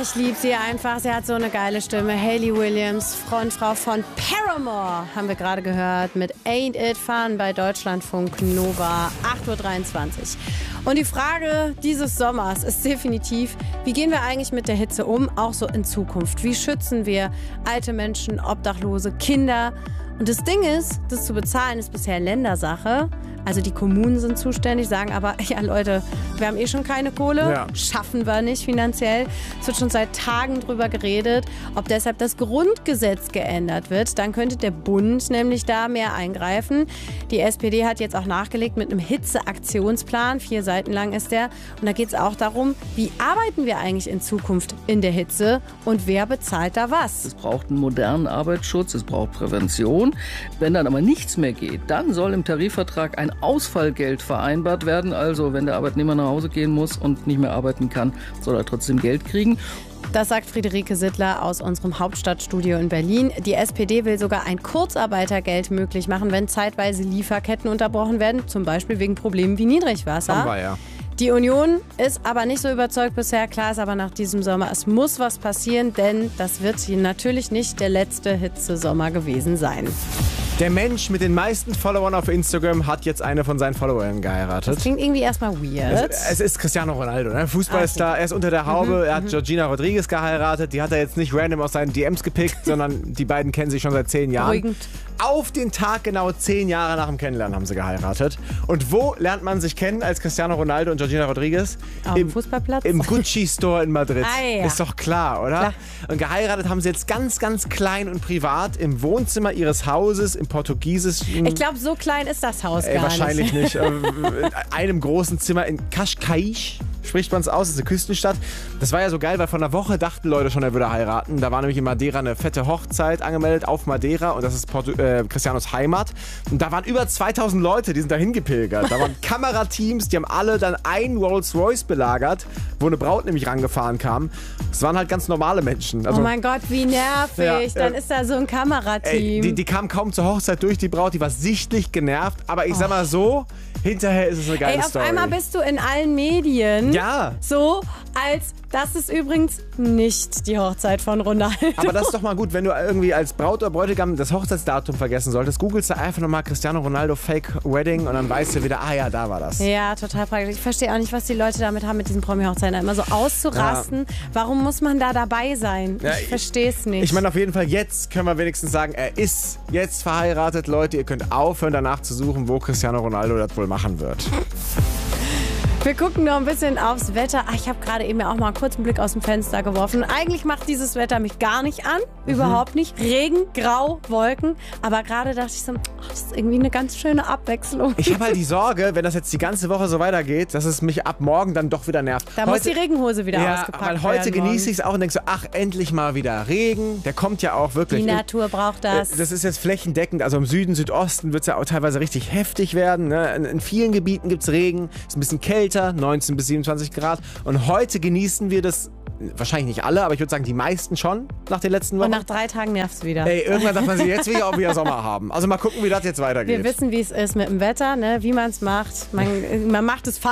ich liebe sie einfach. Sie hat so eine geile Stimme. Hayley Williams, Frontfrau von Paramore, haben wir gerade gehört mit Ain't It Fun bei Deutschlandfunk Nova, 8:23 Uhr. Und die Frage dieses Sommers ist definitiv, wie gehen wir eigentlich mit der Hitze um, auch so in Zukunft? Wie schützen wir alte Menschen, Obdachlose, Kinder? Und das Ding ist, das zu bezahlen ist bisher Ländersache. Also die Kommunen sind zuständig, sagen aber, ja Leute, wir haben eh schon keine Kohle, schaffen wir nicht finanziell. Es wird schon seit Tagen drüber geredet, ob deshalb das Grundgesetz geändert wird. Dann könnte der Bund nämlich da mehr eingreifen. Die SPD hat jetzt auch nachgelegt mit einem Hitzeaktionsplan, 4 Seiten lang ist der. Und da geht es auch darum, wie arbeiten wir eigentlich in Zukunft in der Hitze und wer bezahlt da was? Es braucht einen modernen Arbeitsschutz, es braucht Prävention. Wenn dann aber nichts mehr geht, dann soll im Tarifvertrag ein Ausfallgeld vereinbart werden. Also wenn der Arbeitnehmer nach Hause gehen muss und nicht mehr arbeiten kann, soll er trotzdem Geld kriegen. Das sagt Friederike Sittler aus unserem Hauptstadtstudio in Berlin. Die SPD will sogar ein Kurzarbeitergeld möglich machen, wenn zeitweise Lieferketten unterbrochen werden, zum Beispiel wegen Problemen wie Niedrigwasser. Haben wir ja. Die Union ist aber nicht so überzeugt bisher. Klar ist aber nach diesem Sommer, es muss was passieren, denn das wird hier natürlich nicht der letzte Hitzesommer gewesen sein. Der Mensch mit den meisten Followern auf Instagram hat jetzt eine von seinen Followern geheiratet. Das klingt irgendwie erstmal weird. Es ist Cristiano Ronaldo, ne? Fußballstar. Er ist unter der Haube. Er hat Georgina Rodriguez geheiratet. Die hat er jetzt nicht random aus seinen DMs gepickt, sondern die beiden kennen sich schon seit 10 Jahren. Beruhigend. Auf den Tag genau 10 Jahre nach dem Kennenlernen haben sie geheiratet. Und wo lernt man sich kennen als Cristiano Ronaldo und Georgina Rodriguez? Auf dem Fußballplatz? Im Gucci-Store in Madrid. Ja. Ist doch klar, oder? Klar. Und geheiratet haben sie jetzt ganz, ganz klein und privat im Wohnzimmer ihres Hauses im portugiesischen... Ich glaube, so klein ist das Haus gar wahrscheinlich nicht. In einem großen Zimmer in Cascais. Spricht man es aus, das ist eine Küstenstadt. Das war ja so geil, weil vor einer Woche dachten Leute schon, er würde heiraten. Da war nämlich in Madeira eine fette Hochzeit angemeldet auf Madeira und das ist Cristianos Heimat. Und da waren über 2000 Leute, die sind dahin gepilgert. Da waren Kamerateams, die haben alle dann ein Rolls-Royce belagert, wo eine Braut nämlich rangefahren kam. Das waren halt ganz normale Menschen. Also, oh mein Gott, wie nervig. Dann ist da so ein Kamerateam. Die kam kaum zur Hochzeit durch, die Braut, die war sichtlich genervt. Aber ich sag mal so, hinterher ist es eine geile Story. Auf einmal bist du in allen Medien. Ja. So, als das ist übrigens nicht die Hochzeit von Ronaldo. Aber das ist doch mal gut, wenn du irgendwie als Braut oder Bräutigam das Hochzeitsdatum vergessen solltest. Googelst du einfach nochmal Cristiano Ronaldo Fake Wedding und dann weißt du wieder, ja, da war das. Ja, total praktisch. Ich verstehe auch nicht, was die Leute damit haben, mit diesen Promi-Hochzeiten immer so auszurasten. Ja. Warum muss man da dabei sein? Ich verstehe es nicht. Ich meine, auf jeden Fall jetzt können wir wenigstens sagen, er ist jetzt verheiratet. Leute, ihr könnt aufhören, danach zu suchen, wo Cristiano Ronaldo das wohl machen wird. Wir gucken noch ein bisschen aufs Wetter. Ich habe gerade eben auch mal kurz einen Blick aus dem Fenster geworfen. Eigentlich macht dieses Wetter mich gar nicht an. Überhaupt nicht. Regen, Grau, Wolken. Aber gerade dachte ich so, das ist irgendwie eine ganz schöne Abwechslung. Ich habe halt die Sorge, wenn das jetzt die ganze Woche so weitergeht, dass es mich ab morgen dann doch wieder nervt. Da muss die Regenhose wieder ausgepackt werden. Weil heute genieße ich es auch und denke so, ach, endlich mal wieder Regen. Der kommt ja auch wirklich. Die Natur braucht das. Das ist jetzt flächendeckend. Also im Süden, Südosten wird es ja auch teilweise richtig heftig werden. Ne? In vielen Gebieten gibt es Regen. Ist ein bisschen kälter. 19 bis 27 Grad. Und heute genießen wir das, wahrscheinlich nicht alle, aber ich würde sagen, die meisten schon nach den letzten Wochen. Und nach 3 Tagen nervt es wieder. Irgendwann sagt man sich, jetzt will ich auch wieder Sommer haben. Also mal gucken, wie das jetzt weitergeht. Wir wissen, wie es ist mit dem Wetter, ne? Wie man es macht. Man macht es